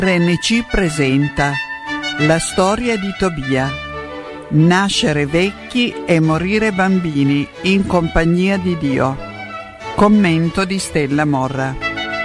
RNC presenta la storia di Tobia. Nascere vecchi e morire bambini in compagnia di Dio. Commento di Stella Morra.